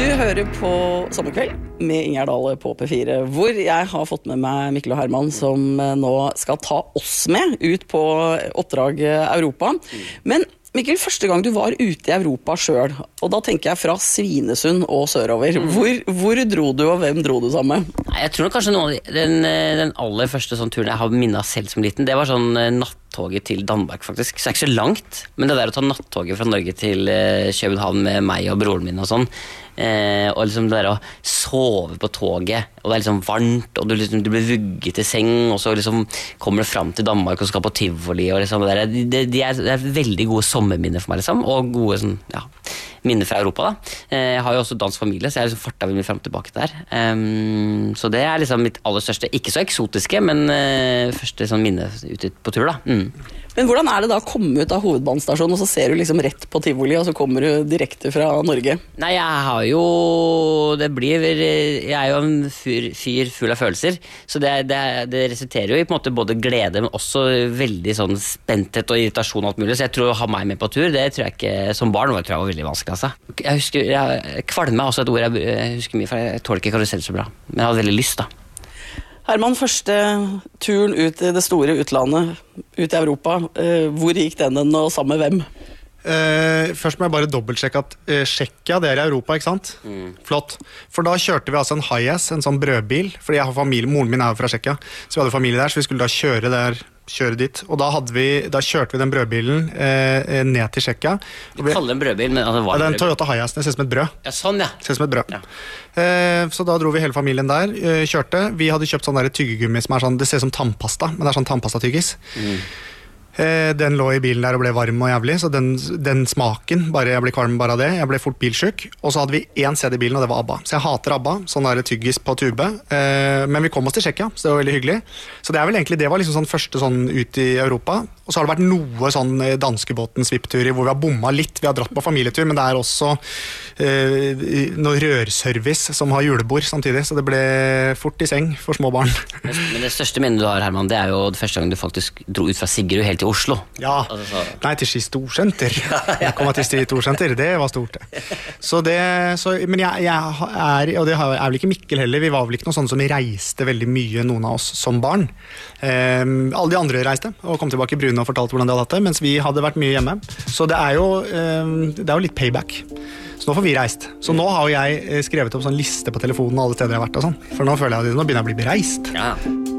Du hører på Sommerkveld med Ingjerd Dale på P4, hvor jeg har fått med meg Mikkel og Herman, som nå skal ta oss med ut på oppdrag Europa. Men Mikkel, første gang du var ute i Europa selv, og da tenker jeg fra Svinesund og sørover, hvor dro du, og hvem dro du sammen med? Nei, jeg tror nok kanskje den aller første sånn turen jeg har minnet selv som liten, det var sånn nattoget til Danmark faktisk, så det er ikke så langt, men det der å ta nattoget fra Norge til København med meg og broren min og sånn, og liksom det der å sove på toget, og det er liksom varmt, og du blir vugget i seng, og så liksom kommer du frem til Danmark og skal på Tivoli, og liksom det er veldig gode sommerminner for meg liksom, og gode sånn, ja, minner fra Europa da. Jeg har jo også dansk familie, så jeg har liksom fartet veldig frem og tilbake der. Så det er liksom mitt aller største, ikke så eksotiske, men første sånn minne ute på tur da. Men hvordan er det da å komme ut av hovedbanestasjonen, og så ser du liksom rett på Tivoli, og så kommer du direkte fra Norge? Nei, jeg har jo, jeg er jo en fyr full av følelser, så det resulterer jo i på en måte både glede, men også veldig sånn spenthet og irritasjon og alt mulig, så jeg tror å ha meg med på tur, det tror jeg ikke, som barn tror jeg var veldig vanskelig altså. Jeg husker, kvalme er også et ord jeg husker mye, for jeg tåler ikke karusell så bra, men jeg hadde veldig lyst da. Herman, første turen ut i det store utlandet, ut i Europa, hvor gikk den og sammen med hvem? Først må jeg bare dobbeltsjekke at Tsjekkia, det er i Europa, ikke sant? Flott. For da kjørte vi altså en Hiace, en sånn brødbil, fordi jeg har familie, moren min er jo fra Tsjekkia, så vi hadde familie der, så vi skulle da kjøre dit, og da kjørte vi den brødbilen ned til Tsjekkia. Du kaller den brødbil, men altså, det er en Toyota Hiace, det ser som et brød. Ja, sånn ja. Det ser som et brød. Ja. Så da dro vi hele familien der, kjørte. Vi hadde kjøpt sånn der tyggegummi som er sånn, det ser som tannpasta, men det er sånn tannpasta-tyggis. Den lå i bilen der og ble varm og jævlig, så den smaken, jeg ble kvalm bare av det, jeg ble fort bilsjuk, og så hadde vi en CD i bilen, og det var ABBA. Så jeg hater ABBA, sånn der tyggis på tube, men vi kom oss til Tsjekkia, så det var veldig hyggelig. Så det er vel egentlig, det var liksom sånn første sånn ut i Europa, og så har det vært noe sånn danskebåten svippturer, hvor vi har bommet litt, vi har dratt på familietur, men det er også noe rørservice som har julebord samtidig, så det ble fort i seng for små barn. Men det største minnet du har, Herman, det er jo det første gang du faktisk dro ut fra Sigrud helt til Oslo. Ja, nei, til Ski Storsenter. Jeg kom til Ski Storsenter, det var stort. Men jeg er, og det er vel ikke Mikkel heller, vi var vel ikke noe sånn som reiste veldig mye, noen av oss som barn. Alle de andre reiste, og kom tilbake i Brune og fortalte hvordan de hadde hatt det, mens vi hadde vært mye hjemme. Så det er jo litt payback. Så nå får vi reist. Så nå har jeg skrevet opp sånn liste på telefonen alle steder jeg har vært og sånn. For nå føler jeg at nå begynner jeg å bli bereist. Ja.